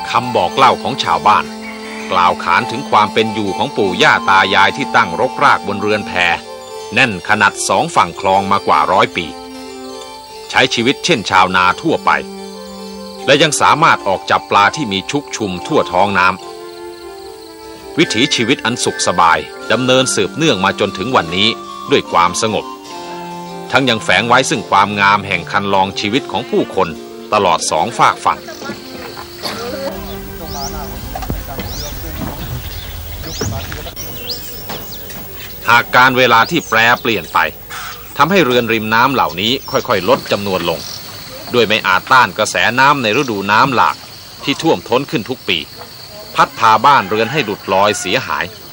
คำบอกเล่าของชาวบ้านกล่าวขานถึงความเป็นอยู่ของปู่ย่าตายายที่ตั้งรกรากบนเรือนแพแน่นขนาด2 ฝั่งคลองมากว่า100 ปีใช้ชีวิตเช่นชาวนาทั่วไปและยังสามารถออกจับปลาที่มีชุกชุมทั่วท้องน้ำวิถีชีวิตอันสุขสบายดำเนินสืบเนื่องมาจนถึงวันนี้ด้วยความสงบทั้งยังแฝงไว้ซึ่งความงามแห่งคันลองชีวิตของผู้คนตลอด2 ฝากฝั่งหากการเวลาที่แปรเปลี่ยนไปทำให้เรือนริมน้ำเหล่านี้ค่อยๆลดจำนวนลงด้วยไม่อาจต้านกระแสน้ำในฤดูน้ำหลากที่ท่วมท้นขึ้นทุกปีพัดพาบ้านเรือนให้หลุดลอยเสียหาย